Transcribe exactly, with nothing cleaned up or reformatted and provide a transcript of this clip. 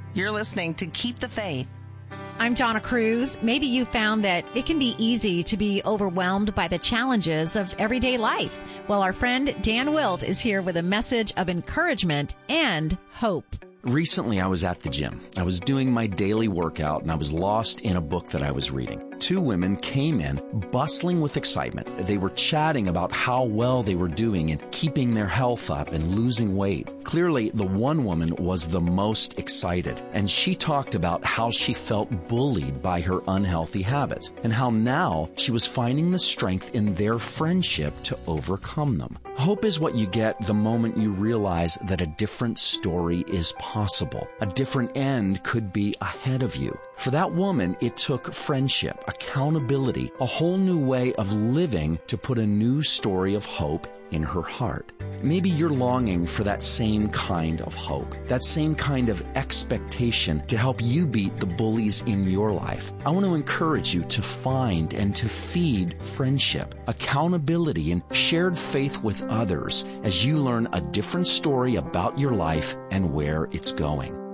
You're listening to Keep the Faith. I'm Donna Cruz. Maybe you found that it can be easy to be overwhelmed by the challenges of everyday life. Well, our friend Dan Wilt is here with a message of encouragement and hope. Recently, I was at the gym. I was doing my daily workout, and I was lost in a book that I was reading. Two women came in, bustling with excitement. They were chatting about how well they were doing and keeping their health up and losing weight. Clearly, the one woman was the most excited, and she talked about how she felt bullied by her unhealthy habits and how now she was finding the strength in their friendship to overcome them. Hope is what you get the moment you realize that a different story is possible. A different end could be ahead of you. For that woman, it took friendship, accountability, a whole new way of living to put a new story of hope in her heart. Maybe you're longing for that same kind of hope, that same kind of expectation to help you beat the bullies in your life. I want to encourage you to find and to feed friendship, accountability, and shared faith with others as you learn a different story about your life and where it's going.